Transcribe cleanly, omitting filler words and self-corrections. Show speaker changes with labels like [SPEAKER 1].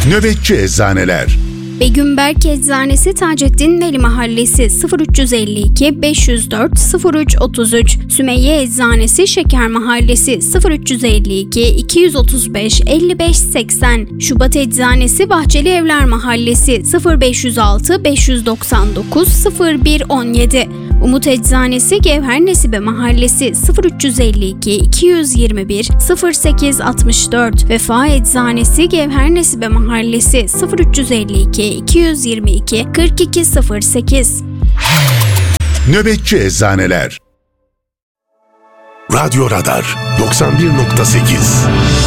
[SPEAKER 1] Nöbetçi Eczaneler.
[SPEAKER 2] Begümberk Eczanesi Taceddin Veli Mahallesi 0352 504 0333. Sümeyye Eczanesi Şeker Mahallesi 0352 235 55 80. Şubat Eczanesi Bahçeli Evler Mahallesi 0506 599 01 17. Umut Eczanesi Gevher Nesibe Mahallesi 0352 221 08 64. Vefa Eczanesi Gevher Nesibe Mahallesi 0352 222 42 08.
[SPEAKER 1] Nöbetçi Eczaneler.
[SPEAKER 3] Radyo Radar 91.8